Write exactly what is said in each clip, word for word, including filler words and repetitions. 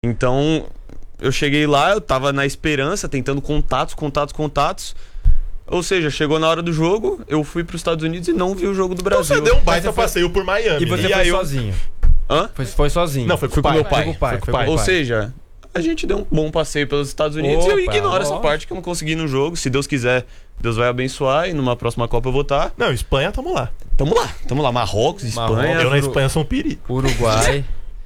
Então, eu cheguei lá, eu tava na esperança, tentando contatos, contatos, contatos. Ou seja, chegou na hora do jogo, eu fui pros Estados Unidos e não vi o jogo do Brasil. Então você deu um baita passeio por Miami. E você né? foi e aí eu... sozinho? Hã? Foi, foi sozinho? Não, foi com Fui o com pai. meu pai. Foi com o pai, Foi com foi o pai. com o Ou pai. seja, a gente deu um bom passeio pelos Estados Unidos Opa, e eu ignoro ó. essa parte que eu não consegui no jogo. Se Deus quiser, Deus vai abençoar e numa próxima Copa eu vou estar. Não, Espanha, tamo lá. Tamo lá, tamo lá. Marrocos, Espanha. Marrocos. Eu na Uru- Espanha sou um perigo. Uruguai.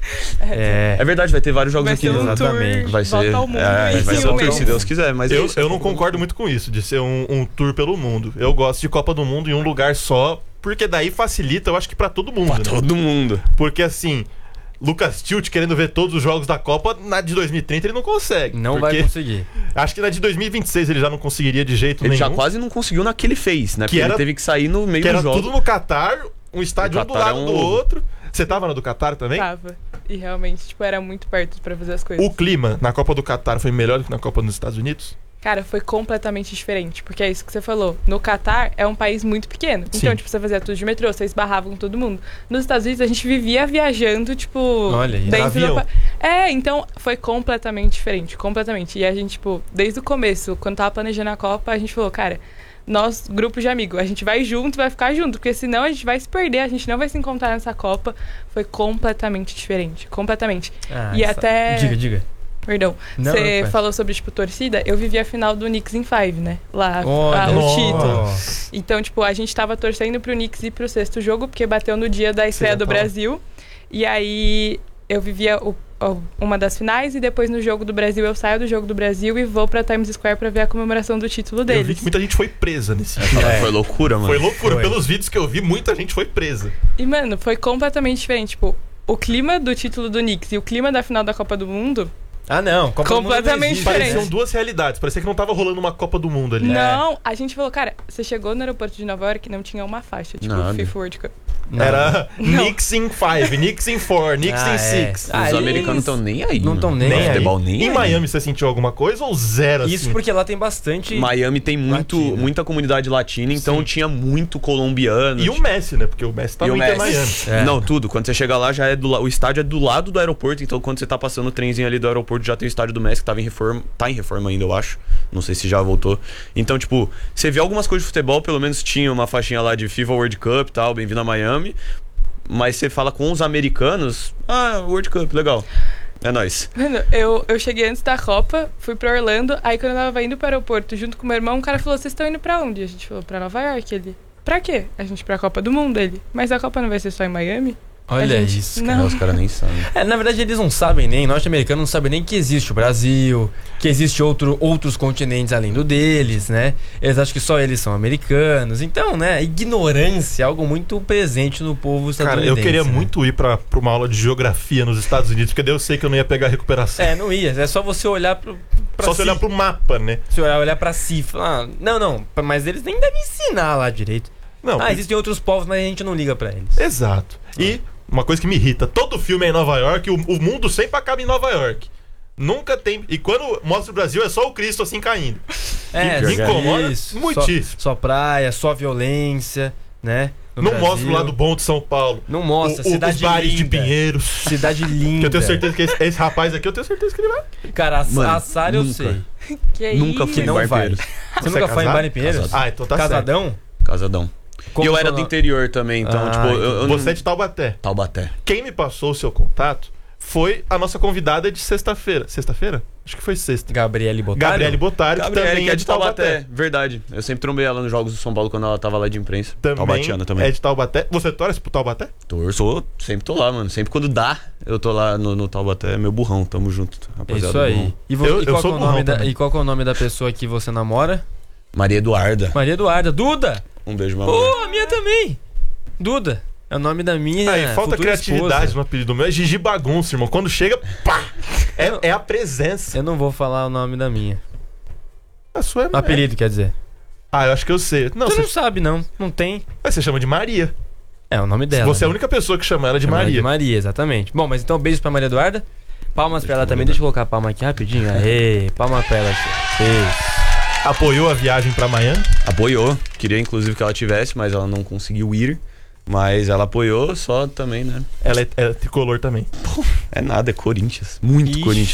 é. É verdade, vai ter vários jogos Vai aqui. ser um exatamente. tour, Vai ser, volta ao mundo. é, e vai sim, ser um o tour, mês. se Deus quiser. Mas é Eu, isso. eu não concordo muito com isso, de ser um, um tour pelo mundo. Eu gosto de Copa do Mundo em um lugar só, porque daí facilita, eu acho que pra todo mundo. Pra né? todo mundo. Porque assim, Lucas Tilt querendo ver todos os jogos da Copa, na de dois mil e trinta ele não consegue. Não porque vai conseguir. acho que na de dois mil e vinte e seis ele já não conseguiria de jeito Ele nenhum. já quase não conseguiu na que ele fez, né? Que Porque era- ele teve que sair no meio Que do era jogo. tudo no Catar, um estádio O um do Catar lado é um do ovo. outro. Você tava na do Catar também? Tava. E realmente, tipo, era muito perto pra fazer as coisas. O clima na Copa do Catar foi melhor do que na Copa dos Estados Unidos? Cara, foi completamente diferente, porque é isso que você falou. No Catar é um país muito pequeno. Sim. Então, tipo, você fazia tudo de metrô, você esbarrava com todo mundo. Nos Estados Unidos, a gente vivia viajando, tipo... Olha aí. dentro Avião. do pa- É, então foi completamente diferente, completamente. E a gente, tipo, desde o começo, quando tava planejando a Copa, a gente falou, cara, nós, grupo de amigos, a gente vai junto, vai ficar junto, porque senão a gente vai se perder, a gente não vai se encontrar nessa Copa. Foi completamente diferente, completamente. Ah, E essa- até- Diga, diga. Perdão, Não, você não, falou sobre, tipo, torcida. Eu vivi a final do Knicks em Five, né? Lá, Olha. a- o Nossa. título. Então, tipo, a gente tava torcendo pro Knicks ir pro sexto jogo, porque bateu no dia da estreia já do tava. Brasil. E aí, eu vivia o- o- uma das finais, e depois no jogo do Brasil, eu saio do jogo do Brasil e vou pra Times Square pra ver a comemoração do título Eu vi deles. que muita gente foi presa nesse dia. Foi- Foi loucura, mano. Foi loucura. Foi. Pelos vídeos que eu vi, muita gente foi presa. E, mano, foi completamente diferente. Tipo, o clima do título do Knicks e o clima da final da Copa do Mundo... Ah, não. Copa do Mundo não Completamente existe, diferente. Pareciam duas realidades. Parecia que não tava rolando uma Copa do Mundo ali. Não, a gente falou, cara, você chegou no aeroporto de Nova York e não tinha uma faixa, tipo, Nada. FIFA World Cup. Não. Era Não. Knicks in five, Knicks in four, Knicks Ah, in é. six. Ah, Os eles- americanos estão nem aí. Não mano. tão nem Nem aí. Futebol nem Em aí. Miami você sentiu alguma coisa ou zero assim? Isso porque lá tem bastante... Miami tem muito, Latina. muita comunidade latina, então Sim. tinha muito colombiano. E o Messi, né? Porque o Messi tá E o muito em Messi. Miami. É. Não, tudo. Quando você chega lá, já é do la- o estádio é do lado do aeroporto, então quando você tá passando o trenzinho ali do aeroporto, já tem o estádio do Messi que tava em reforma. Tá em reforma ainda, eu acho. Não sei se já voltou. Então, tipo, você vê algumas coisas de futebol, pelo menos tinha uma faixinha lá de FIFA World Cup e tal, bem-vindo a Miami. Mas você fala com os americanos, ah, World Cup, legal. É nóis. Mano, eu, eu cheguei antes da Copa, fui pra Orlando, aí quando eu tava indo pro aeroporto junto com meu irmão, o cara falou, vocês estão indo pra onde? A gente falou, pra Nova York. Ele, pra quê? A gente pra Copa do Mundo, ele. Mas a Copa não vai ser só em Miami? Olha A gente, isso. Não. Os caras nem sabem. É, na verdade, eles não sabem nem, norte-americanos não sabem nem que existe o Brasil, que existe outro, outros continentes além do deles, né? Eles acham que só eles são americanos. Então, né, ignorância é algo muito presente no povo Cara, estadunidense. eu queria né? muito ir pra, pra uma aula de geografia nos Estados Unidos, porque daí eu sei que eu não ia pegar recuperação. É, não ia. É só você olhar pro, pra Só si. se olhar pro mapa, né? Se olhar, olhar pra si. Falar, ah, não, não, mas eles nem devem ensinar lá direito. Não, Ah, existem outros povos, mas a gente não liga pra eles. exato. E uma coisa que me irrita, todo filme é em Nova York, o, o mundo sempre acaba em Nova York. Nunca tem... E quando mostra o Brasil, é só o Cristo assim caindo. É, me incomoda isso. muitíssimo. Só, só praia, só violência, né? No não Brasil. mostra o lado bom de São Paulo. Não mostra, O- o- cidade os bares de linda. Pinheiros. Cidade linda. Que eu tenho certeza que esse, esse rapaz aqui, eu tenho certeza que ele vai. Cara, a, Mano, a Sara eu nunca. sei. Que Nunca isso? fui Que não em Bar vai. Pinheiros. Você, Você nunca é foi em casado? Bar em Pinheiros? Casado. Ah, então tá certo. Casadão? Casadão. Como e eu que é era o do nome? interior também, então, Ah, tipo, eu, eu Você é não... de Taubaté. Taubaté. Quem me passou o seu contato foi a nossa convidada de sexta-feira. Sexta-feira? Acho que foi sexta. Gabriele Botário? Gabriele Botário, que Gabriele, também que é de Taubaté. Verdade. Eu sempre trombei ela nos jogos do São Paulo quando ela tava lá de imprensa. Também Taubatiana também. é de Taubaté. Você torce pro Taubaté? Torço, sempre tô lá, mano. Sempre quando dá, eu tô lá no, no Taubaté. Meu burrão, tamo junto, É rapaziada. isso aí. burrão. E, vo- Eu- e eu qual sou que é o burrão nome da, também. e qual que é o nome da pessoa que você namora? Maria Eduarda. Maria Eduarda. Duda! Um beijo, meu Ô, amor. a minha também! Duda. É o nome da minha Aí, falta futura criatividade esposa. no apelido meu. É Gigi Bagunça, irmão. Quando chega, pá! É, é a presença. Eu não vou falar o nome da minha. A sua é... O apelido, quer dizer. Ah, eu acho que eu sei. Não, Você você, não sabe, não. Não tem. Mas você chama de Maria. É o nome dela. Você é a né? única pessoa que chama ela de Chama ela Maria. De Maria, exatamente. Bom, mas então beijo pra Maria Eduarda. Palmas pra ela também. Deixa eu colocar a palma aqui rapidinho. Aê, palma pra ela. Ei. Apoiou a viagem pra Miami. Apoiou. Queria, inclusive, que ela tivesse, mas ela não conseguiu ir. Mas ela apoiou, só também, né? Ela é, é tricolor também. É nada, é Corinthians. Muito Ixi. Corinthians.